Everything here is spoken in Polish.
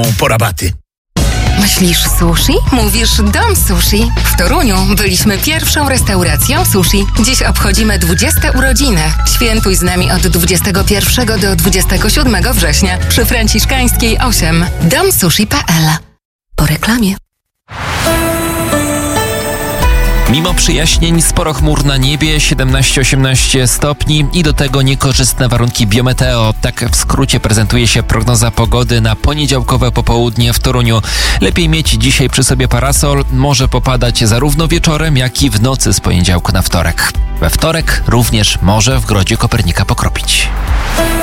po rabaty. Myślisz sushi? Mówisz Dom Sushi. W Toruniu byliśmy pierwszą restauracją sushi. Dziś obchodzimy 20 urodziny. Świętuj z nami od 21 do 27 września przy Franciszkańskiej 8. domsushi.pl. Po reklamie. Mimo przyjaśnień sporo chmur na niebie, 17-18 stopni i do tego niekorzystne warunki biometeo. Tak w skrócie prezentuje się prognoza pogody na poniedziałkowe popołudnie w Toruniu. Lepiej mieć dzisiaj przy sobie parasol, może popadać zarówno wieczorem, jak i w nocy z poniedziałku na wtorek. We wtorek również może w Grodzie Kopernika pokropić.